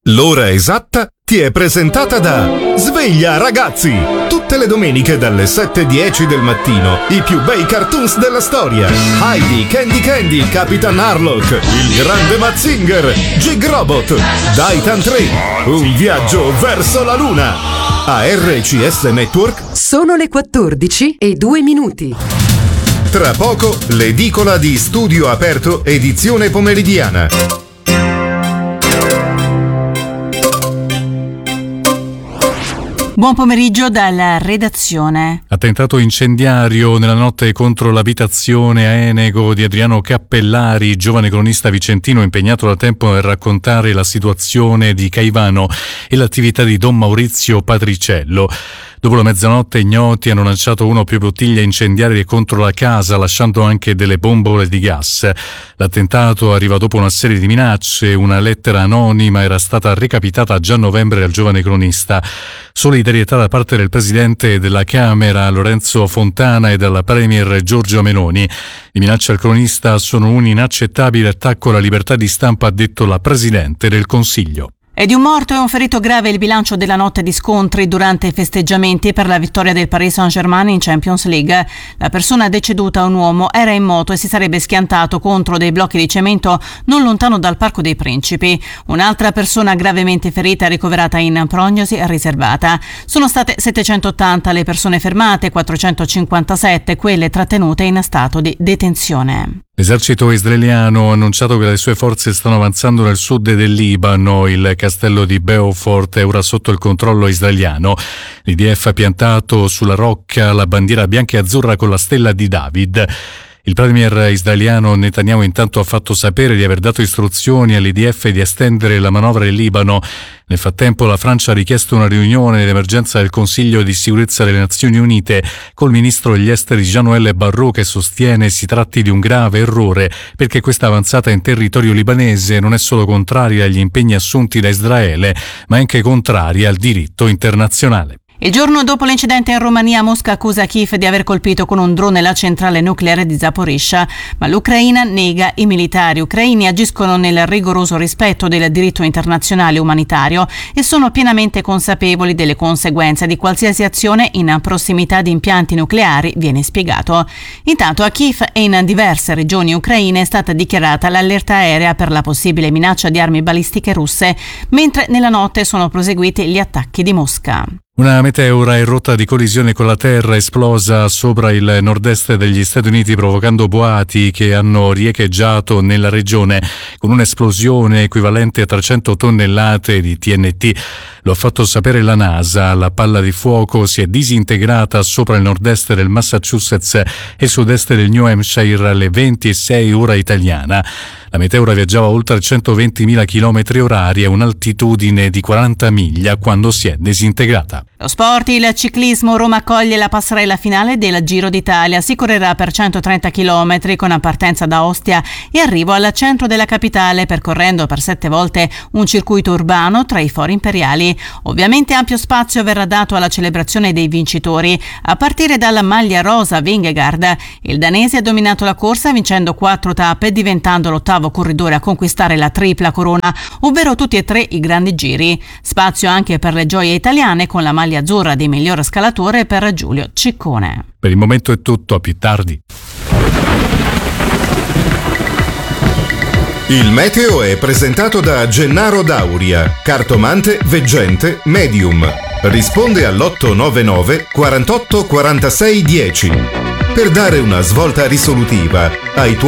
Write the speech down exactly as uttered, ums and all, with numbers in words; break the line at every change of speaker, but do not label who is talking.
L'ora esatta ti è presentata da Sveglia Ragazzi! Tutte le domeniche dalle sette e dieci del mattino i più bei cartoons della storia. Heidi, Candy Candy, Capitan Harlock, il grande Mazinger, Jig Robot, Daitan tre, un viaggio verso la luna. A R C S Network
sono le quattordici e due minuti.
Tra poco l'edicola di Studio Aperto edizione pomeridiana.
Buon pomeriggio dalla redazione.
Attentato incendiario nella notte contro l'abitazione a Enego di Adriano Cappellari, giovane cronista vicentino impegnato da tempo nel raccontare la situazione di Caivano e l'attività di Don Maurizio Patriciello. Dopo la mezzanotte ignoti hanno lanciato una o più bottiglie incendiarie contro la casa, lasciando anche delle bombole di gas. L'attentato arriva dopo una serie di minacce. Una lettera anonima era stata recapitata già a novembre al giovane cronista. Solidarietà da parte del presidente della Camera Lorenzo Fontana e della premier Giorgia Meloni. Le minacce al cronista sono un inaccettabile attacco alla libertà di stampa, ha detto la presidente del Consiglio.
È di un morto e un ferito grave il bilancio della notte di scontri durante i festeggiamenti per la vittoria del Paris Saint-Germain in Champions League. La persona deceduta, un uomo, era in moto e si sarebbe schiantato contro dei blocchi di cemento non lontano dal Parco dei Principi. Un'altra persona gravemente ferita è ricoverata in prognosi riservata. Sono state settecentottanta le persone fermate, quattrocentocinquantasette quelle trattenute in stato di detenzione.
L'esercito israeliano ha annunciato che le sue forze stanno avanzando nel sud del Libano. Il castello di Beaufort è ora sotto il controllo israeliano. L'I D F ha piantato sulla rocca la bandiera bianca e azzurra con la stella di David. Il premier israeliano Netanyahu intanto ha fatto sapere di aver dato istruzioni all'I D F di estendere la manovra in Libano. Nel frattempo la Francia ha richiesto una riunione d'emergenza del Consiglio di sicurezza delle Nazioni Unite col ministro degli esteri Jean-Noël Barrot, che sostiene si tratti di un grave errore perché questa avanzata in territorio libanese non è solo contraria agli impegni assunti da Israele, ma anche contraria al diritto internazionale.
Il giorno dopo l'incidente in Romania, Mosca accusa Kiev di aver colpito con un drone la centrale nucleare di Zaporizhzhia, ma l'Ucraina nega. I militari ucraini agiscono nel rigoroso rispetto del diritto internazionale umanitario e sono pienamente consapevoli delle conseguenze di qualsiasi azione in prossimità di impianti nucleari, viene spiegato. Intanto a Kiev e in diverse regioni ucraine è stata dichiarata l'allerta aerea per la possibile minaccia di armi balistiche russe, mentre nella notte sono proseguiti gli attacchi di Mosca.
Una meteora in rotta di collisione con la Terra esplosa sopra il nord-est degli Stati Uniti, provocando boati che hanno riecheggiato nella regione con un'esplosione equivalente a trecento tonnellate di T N T. Lo ha fatto sapere la NASA. La palla di fuoco si è disintegrata sopra il nord-est del Massachusetts e sud-est del New Hampshire alle venti e sei ora italiana. La meteora viaggiava a oltre centoventimila chilometri orari a un'altitudine di quaranta miglia quando si è disintegrata.
Lo sport, il ciclismo. Roma accoglie la passerella finale del Giro d'Italia. Si correrà per centotrenta chilometri con partenza da Ostia e arrivo al centro della capitale, percorrendo per sette volte un circuito urbano tra i fori imperiali. Ovviamente ampio spazio verrà dato alla celebrazione dei vincitori, a partire dalla maglia rosa Vingegaard. Il danese ha dominato la corsa vincendo quattro tappe, diventando l'ottavo corridore a conquistare la tripla corona, ovvero tutti e tre i grandi giri. Spazio anche per le gioie italiane con la maglia azzurra di miglior scalatore per Giulio Ciccone.
Per il momento è tutto, a più tardi.
Il meteo è presentato da Gennaro Dauria, cartomante, veggente, medium. Risponde all'otto nove nove quarantotto quarantasei dieci per dare una svolta risolutiva ai tuoi